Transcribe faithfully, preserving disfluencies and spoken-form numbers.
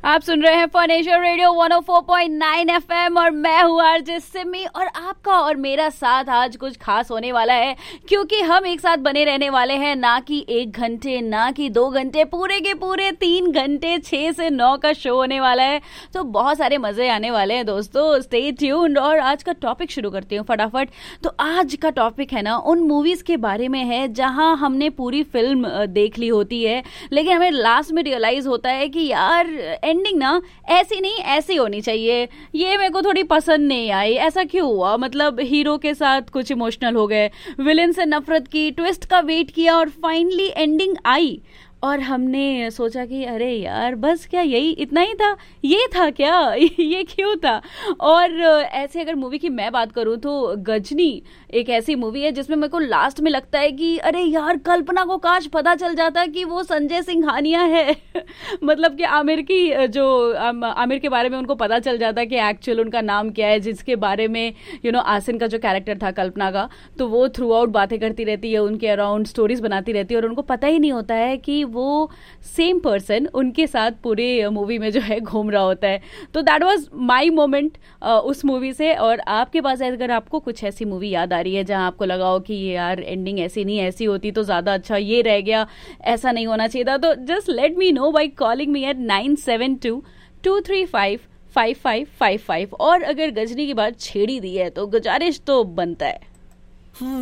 आप सुन रहे हैं फनेश्वर radio one O four point nine FM और मैं हूँ आरजे सिमी। और आपका और मेरा साथ आज कुछ खास होने वाला है, क्योंकि हम एक साथ बने रहने वाले हैं। ना कि एक घंटे, ना कि दो घंटे, पूरे के पूरे तीन घंटे, छह से नौ का शो होने वाला है। तो बहुत सारे मजे आने वाले हैं दोस्तों, स्टे ट्यून्ड। और आज का टॉपिक शुरू करती हूँ फटाफट। तो आज का टॉपिक है ना उन मूवीज के बारे में है जहां हमने पूरी फिल्म देख ली होती है, लेकिन हमें लास्ट में रियलाइज होता है कि यार एंडिंग ना ऐसी नहीं ऐसी होनी चाहिए, ये मेरे को थोड़ी पसंद नहीं आई। ऐसा क्यों हुआ? मतलब हीरो के साथ कुछ इमोशनल हो गए, विलेन से नफरत की, ट्विस्ट का वेट किया और फाइनली एंडिंग आई और हमने सोचा कि अरे यार बस क्या यही इतना ही था, ये था क्या ये क्यों था? और ऐसे अगर मूवी की मैं बात करूं तो गजनी एक ऐसी मूवी है जिसमें मेरे को लास्ट में लगता है कि अरे यार कल्पना को काश पता चल जाता कि वो संजय सिंघानिया है मतलब कि आमिर की जो आमिर के बारे में उनको पता चल जाता कि एक्चुअल उनका नाम क्या है, जिसके बारे में यू नो आसिन का जो कैरेक्टर था कल्पना का, तो वो थ्रू आउट बातें करती रहती है, उनके अराउंड स्टोरीज बनाती रहती है और उनको पता ही नहीं होता है कि वो सेम पर्सन उनके साथ पूरे मूवी में जो है घूम रहा होता है। तो दैट वाज माय मोमेंट उस मूवी से। और आपके पास अगर आपको कुछ ऐसी मूवी याद आ रही है जहां आपको लगा हो कि यार एंडिंग ऐसी नहीं ऐसी होती तो ज्यादा अच्छा, ये रह गया, ऐसा नहीं होना चाहिए था, तो just let me know by calling me at nine seven to to three five five five five five. और अगर गजनी की बात छेड़ी दी है तो गुजारिश तो बनता है।